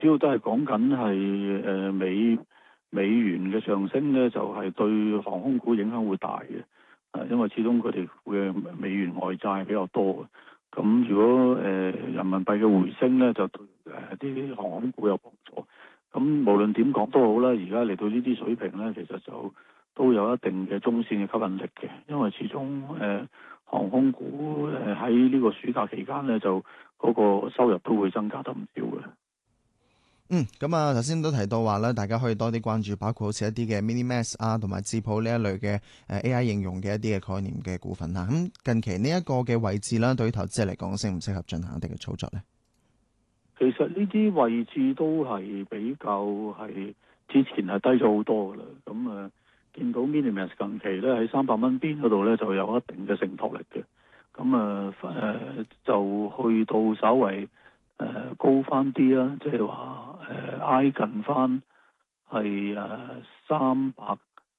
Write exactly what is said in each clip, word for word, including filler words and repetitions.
主要都係講緊係誒美美元嘅上升咧，就係、是、對航空股影響會大嘅。誒，因為始終佢哋嘅美元外債比較多。咁如果誒、呃、人民幣嘅回升咧，就對誒啲航空股有幫助。咁無論點講都好啦，而家嚟到呢啲水平咧，其實就都有一定嘅中線嘅吸引力嘅，因為始終誒、呃、航空股誒喺呢個暑假期間咧，就嗰個收入都會增加得唔少嘅。 嗯，咁啊，頭先都提到話咧，大家可以多啲關注，包括好似一啲嘅 Minimax 啊，同埋智譜呢一類嘅誒 A I 應用嘅一啲嘅概念嘅股份啦。咁近期呢一個嘅位置啦，對於投資者嚟講，適唔適合進行一定嘅操作咧？ 其實呢啲位置都係比較係之前係低咗好多噶啦。咁啊、呃，見到 Minimax 近期咧喺三百蚊邊嗰度咧就有一定嘅承托力嘅。咁啊誒就去到稍微誒、呃、高翻啲啦，即係話誒挨近翻係誒三百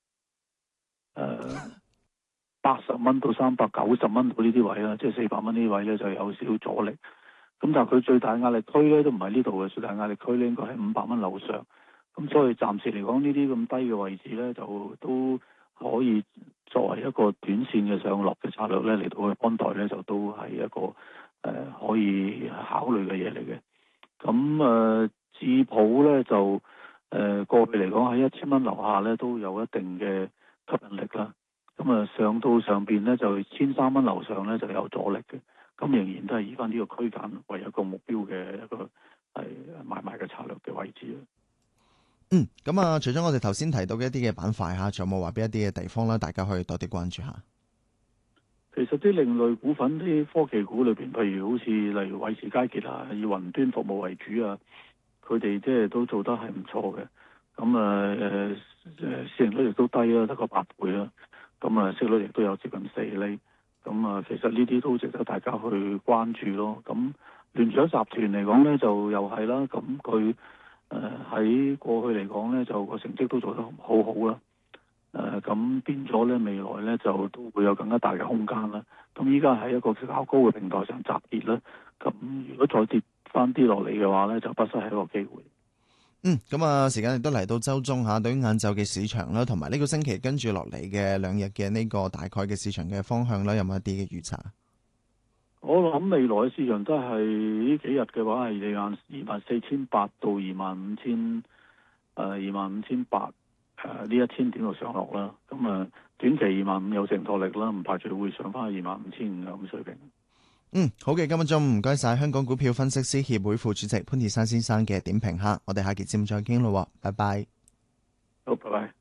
誒八十蚊到三百九十蚊到呢啲位啦，即係四百蚊呢啲位咧就有少少阻力。咁但係佢最大壓力區咧都唔係呢度嘅，最大壓力區咧應該係五百蚊樓上。咁所以暫時嚟講，呢啲咁低嘅位置咧，就都可以作為一個短線嘅上落嘅策略咧，嚟到去安待咧，就都係一個誒、呃、可以考慮嘅嘢嚟嘅。咁誒、呃、智譜咧就誒過去嚟講喺一千蚊樓下咧都有一定嘅吸引力啦。咁啊上到上邊咧就千三蚊樓上咧就有阻力嘅。咁仍然都係以翻呢個區間為一個目標嘅一個係買賣嘅策略嘅位置。 嗯，咁啊，除咗我哋頭先提到嘅一啲嘅板塊嚇，仲有冇話邊一啲嘅地方咧，大家可以多啲關注下？ 其實啲另類股份、啲科技股裏邊，譬如好似例如偉仕佳傑啊，以雲端服務為主啊，佢哋即係都做得係唔錯嘅。咁啊誒誒市盈率亦都低啦，得個八倍啦。咁啊息率亦都有接近四厘。咁啊，其實呢啲都值得大家去關注咯。咁聯想集團嚟講咧，就又係啦。咁佢誒喺過去嚟講咧，就個成績都做得好好啦。誒、呃、咁變咗咧，未來咧就都會有更加大嘅空間啦。咁依家喺一個較高嘅平台上集結啦。咁如果再跌翻啲落嚟嘅話咧，就不失係一個機會。 嗯，咁啊，時間亦都嚟到周中嚇，對於晏晝嘅市場啦，同埋呢個星期跟住落嚟嘅兩日嘅呢個大概嘅市場嘅方向啦，有冇一啲嘅預測？ 我諗未來嘅市場都係呢幾日嘅話係二萬二萬四千八到二萬五千誒二萬五千八誒呢一千點度上落啦。咁啊短期二萬五有承托力啦，唔排除會上翻去二萬五千五咁水平。 嗯，好嘅，今日中午唔該晒香港股票分析師協會副主席潘鐵珊先生嘅點評嚇，我哋下期節目再傾咯，拜拜。 好，拜拜。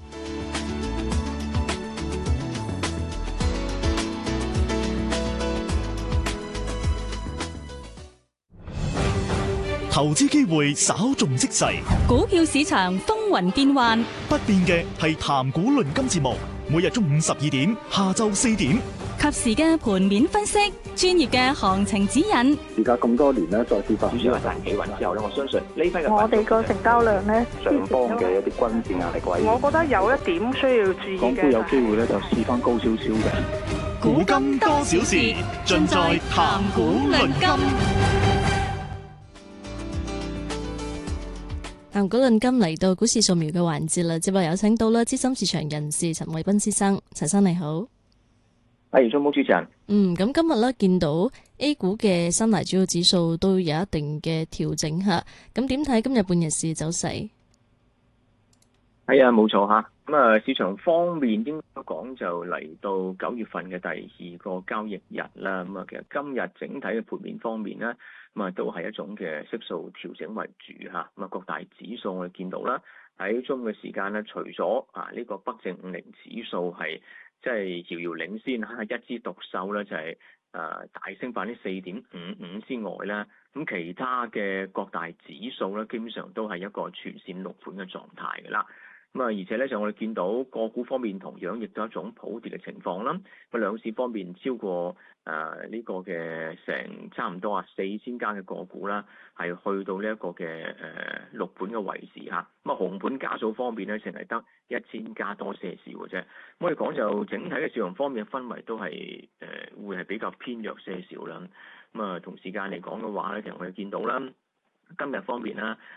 投資機會稍縱即逝， 股票市場風雲變幻， 不變嘅係談股論金節目，每日中午十二點，下晝四點。 及時嘅盤面分析，專業嘅行情指引。 而家咁多年咧，再次發主要係賺企穩之後咧，我相信呢批嘅我哋個成交量咧， 上方嘅一啲均線壓力位。 我覺得有一點需要注意嘅。 港股有機會咧，就試翻高少少嘅。 股金多少事，盡在談股論金。 談股論金嚟到股市掃描嘅環節啦，接落有請到啦資深市場人士陳偉斌先生，陳生你好。 係，中午主持人。 嗯，咁今日咧見到 A 股嘅三大主要指數都有一定嘅調整吓，咁點睇今日半日市走勢？ 係啊，冇錯吓。咁啊，市場方面應該講就嚟到九月份嘅第二個交易日啦。咁啊，其實今日整體嘅盤面方面咧，咁啊都係一種嘅色素調整為主吓。咁啊，各大指數我哋見到啦，喺中午嘅時間咧，除咗啊呢個北證五零指數係即係遙遙領先嚇，一枝獨秀咧就係、是、誒、呃、大升百分之四點五五之外咧，咁其他嘅各大指數咧，基本上都係一個全線錄盤嘅狀態嘅啦。咁啊，而且咧就我哋見到個股方面同樣亦都係一種普跌嘅情況啦。咁兩市方面超過誒呢、呃這個嘅成差唔多啊四千間嘅個股啦，係去到呢一個嘅誒錄盤嘅位置嚇。咁啊紅盤家數方面咧，淨係得一千家多些少嘅啫。我哋講就整體嘅市場方面嘅氛圍都係誒、呃、會係比較偏弱些少啦。咁啊同時間嚟講嘅話咧，其實我哋見到啦。 今日方面啦，